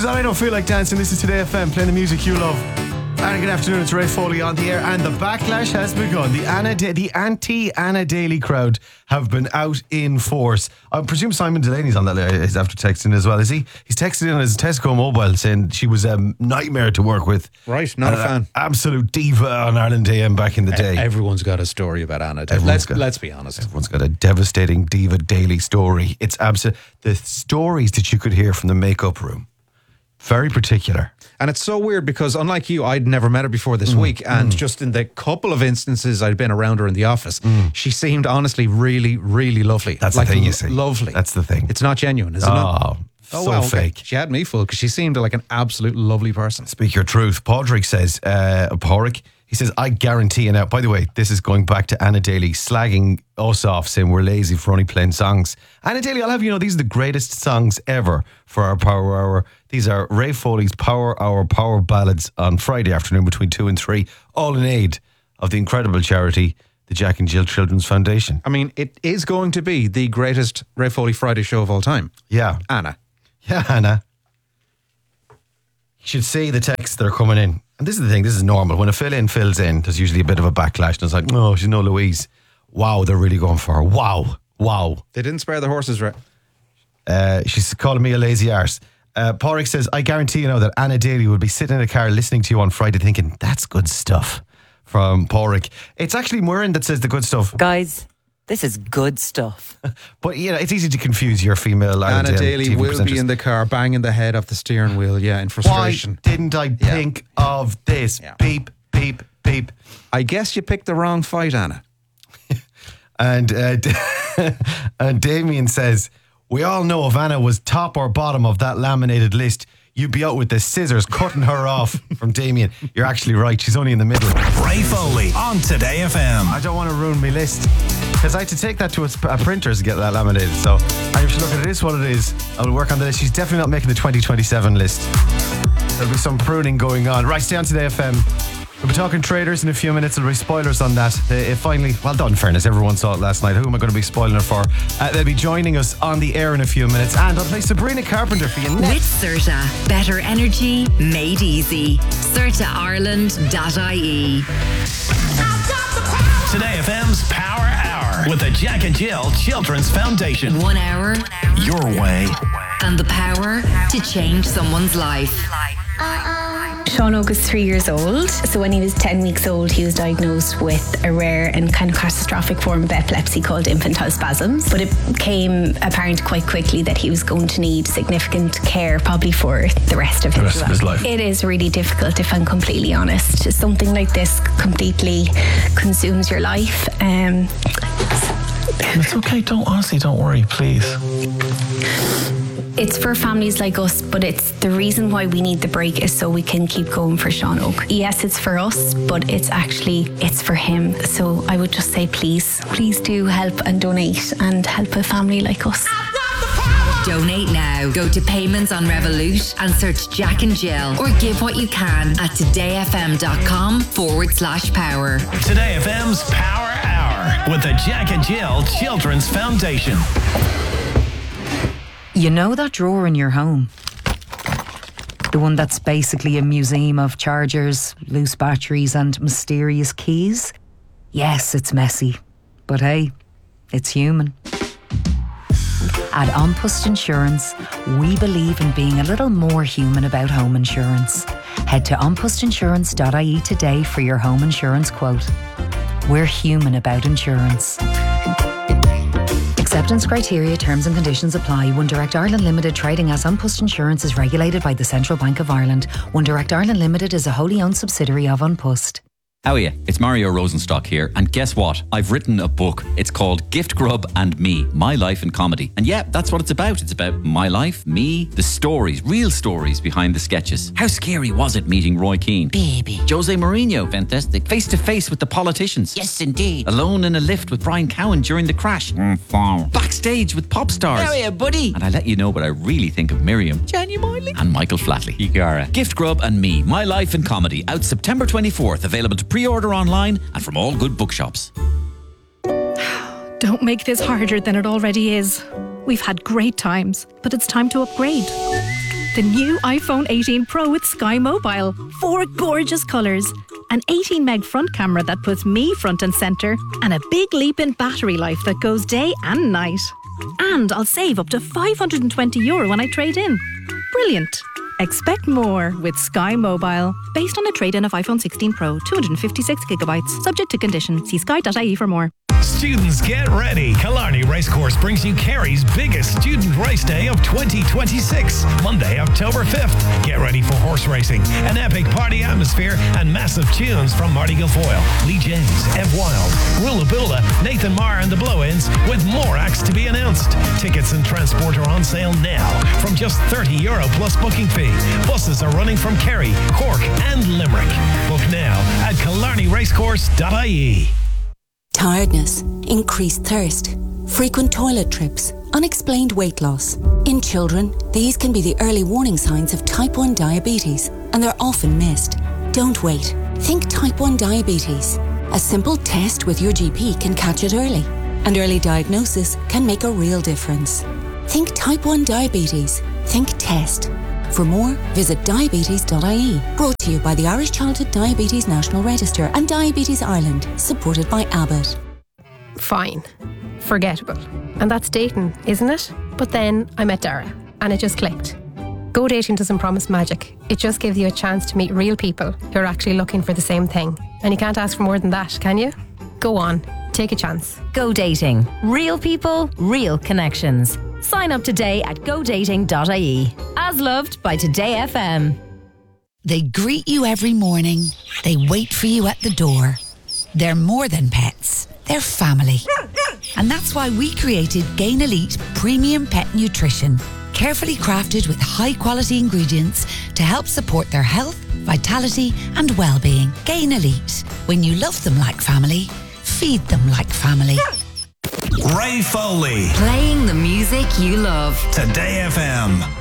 is I Don't Feel Like Dancing. This is Today FM, playing the music you love. And good afternoon, it's Ray Foley on the air, and the backlash has begun. The anti-Anna Daly crowd have been out in force. I presume Simon Delaney's on that. He's after texting as well, is he? He's texted in on his Tesco mobile saying she was a nightmare to work with. Right, not a fan. Absolute diva on Ireland AM back in the day. Everyone's got a story about Anna. Let's be honest. Everyone's got a devastating diva Daly story. It's absolute. The stories that you could hear from the makeup room, very particular. And it's so weird because, unlike you, I'd never met her before this week. And just in the couple of instances I'd been around her in the office, she seemed honestly really, really lovely. That's the thing, you see. Lovely. That's the thing. It's not genuine, is it not? So fake. She had me fooled because she seemed like an absolute lovely person. Speak your truth. Padraig says, he says, I guarantee you now. By the way, this is going back to Anna Daly slagging us off, saying we're lazy for only playing songs. Anna Daly, I'll have you know, these are the greatest songs ever for our Power Hour. These are Ray Foley's Power Hour Power Ballads on Friday afternoon between 2 and 3, all in aid of the incredible charity, the Jack and Jill Children's Foundation. I mean, it is going to be the greatest Ray Foley Friday show of all time. Yeah. Anna. Yeah, Anna. You should see the texts that are coming in. And this is the thing, this is normal. When a fill-in fills in, there's usually a bit of a backlash. And it's like, no, she's no Louise. Wow, they're really going for her. Wow. They didn't spare the horses, right? She's calling me a lazy arse. Padraig says, I guarantee you know that Anna Daly would be sitting in a car listening to you on Friday thinking, that's good stuff. From Padraig. It's actually Muireann that says the good stuff. Guys, this is good stuff. But, you know, it's easy to confuse your female Anna Daly TV will presenters. be in the car banging the head off the steering wheel, in frustration. Why didn't I think of this? Yeah. Beep, beep, beep. I guess you picked the wrong fight, Anna. And and Damien says, we all know if Anna was top or bottom of that laminated list, you'd be out with the scissors cutting her off. From Damien. You're actually right. She's only in the middle. Ray Foley on Today FM. I don't want to ruin my list because I had to take that to a printer to get that laminated. So I should look at it. It is what it is. I will work on the list. She's definitely not making the 2027 list. There'll be some pruning going on. Right, stay on Today FM. We'll be talking traders in a few minutes. There'll be spoilers on that. Finally, well done, in fairness. Everyone saw it last night. Who am I going to be spoiling it for? They'll be joining us on the air in a few minutes. And I'll play Sabrina Carpenter for you next. With Certa, better energy made easy. CertaIreland.ie. Today FM's Power Hour with the Jack and Jill Children's Foundation. 1 hour. Your way. And the power to change someone's life. Sean Og is 3 years old. So when he was 10 weeks old, he was diagnosed with a rare and kind of catastrophic form of epilepsy called infantile spasms. But it became apparent quite quickly that he was going to need significant care probably for the rest of his life. It is really difficult, if I'm completely honest. Something like this completely consumes your life. It's okay, don't worry, please. It's for families like us, but it's the reason why we need the break is so we can keep going for Sean Og. Yes, it's for us, but it's for him. So I would just say please do help and donate and help a family like us. Donate now. Go to Payments on Revolut and search Jack and Jill, or give what you can at todayfm.com/power. Today FM's Power Hour with the Jack and Jill Children's Foundation. You know that drawer in your home? The one that's basically a museum of chargers, loose batteries and mysterious keys? Yes, it's messy. But hey, it's human. At An Post Insurance, we believe in being a little more human about home insurance. Head to anpostinsurance.ie today for your home insurance quote. We're human about insurance. Acceptance criteria, terms and conditions apply. One Direct Ireland Limited, trading as An Post Insurance, is regulated by the Central Bank of Ireland. One Direct Ireland Limited is a wholly owned subsidiary of An Post. How are you? It's Mario Rosenstock here, and guess what? I've written a book. It's called Gift Grub and Me, My Life in Comedy. And yeah, that's what it's about. It's about my life, me, the stories, real stories behind the sketches. How scary was it meeting Roy Keane? Baby. Jose Mourinho, fantastic. Face to face with the politicians. Yes, indeed. Alone in a lift with Brian Cowan during the crash. Backstage with pop stars. How are you, buddy? And I let you know what I really think of Miriam, Genuinely, and Michael Flatley. Igara. Gift Grub and Me, My Life in Comedy, out September 24th, available to pre-order online and from all good bookshops. Don't make this harder than it already is. We've had great times, but it's time to upgrade. The new iPhone 18 Pro with Sky Mobile. 4 gorgeous colours. An 18 meg front camera that puts me front and centre. And a big leap in battery life that goes day and night. And I'll save up to €520 when I trade in. Brilliant. Expect more with Sky Mobile. Based on a trade-in of iPhone 16 Pro, 256GB. Subject to condition. See sky.ie for more. Students, get ready. Killarney Racecourse brings you Kerry's biggest student race day of 2026, Monday, October 5th. Get ready for horse racing, an epic party atmosphere, and massive tunes from Marty Guilfoyle, Lee James, Ev Wild, Rulabula, Nathan Marr and the Blow-Ins, with more acts to be announced. Tickets and transport are on sale now from just €30 plus booking fee. Buses are running from Kerry, Cork and Limerick. Book now at killarneyracecourse.ie. Tiredness, increased thirst, frequent toilet trips, unexplained weight loss. In children, these can be the early warning signs of type 1 diabetes, and they're often missed. Don't wait. Think type 1 diabetes. A simple test with your GP can catch it early, and early diagnosis can make a real difference. Think type 1 diabetes. Think test. For more, visit diabetes.ie. Brought to you by the Irish Childhood Diabetes National Register and Diabetes Ireland, supported by Abbott. Fine. Forgettable. And that's dating, isn't it? But then I met Dara, and it just clicked. Go Dating doesn't promise magic. It just gives you a chance to meet real people who are actually looking for the same thing. And you can't ask for more than that, can you? Go on. Take a chance. Go Dating. Real people, real connections. Sign up today at godating.ie. As loved by Today FM. They greet you every morning. They wait for you at the door. They're more than pets. They're family. And that's why we created Gain Elite Premium Pet Nutrition. Carefully crafted with high-quality ingredients to help support their health, vitality and well-being. Gain Elite. When you love them like family, feed them like family. Ray Foley. Playing the music you love. Today FM.